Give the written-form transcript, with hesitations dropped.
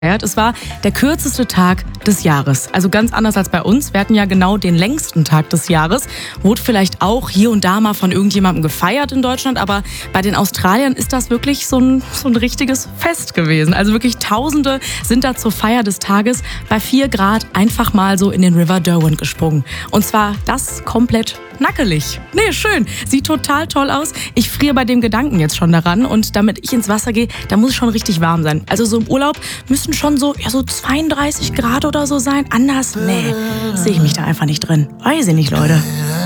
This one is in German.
Es war der kürzeste Tag des Jahres. Also ganz anders als bei uns. Wir hatten ja genau den längsten Tag des Jahres. Wurde vielleicht auch hier und da mal von irgendjemandem gefeiert in Deutschland. Aber bei den Australiern ist das wirklich so ein richtiges Fest gewesen. Also wirklich Tausende sind da zur Feier des Tages bei 4 Grad einfach mal so in den River Derwent gesprungen. Und zwar das komplett nackelig. Nee, schön. Sieht total toll aus. Ich friere bei dem Gedanken jetzt schon daran. Und damit ich ins Wasser gehe, da muss es schon richtig warm sein. Also so im Urlaub müssen schon so 32 Grad oder so sein. Anders, nee, sehe ich mich da einfach nicht drin. Weiß ich nicht, Leute.